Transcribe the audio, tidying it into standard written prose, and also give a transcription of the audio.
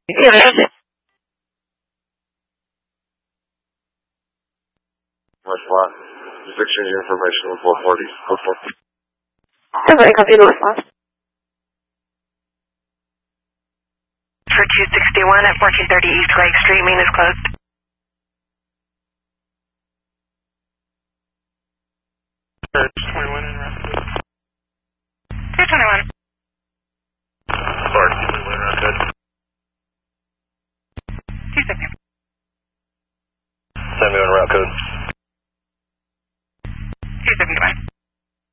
Yeah, that's it. North Lot. Just exchanging information with 440. 440. Okay, copy North Lot. For 261 at 1430 East Lake Street, main is closed. 21 in route. 221.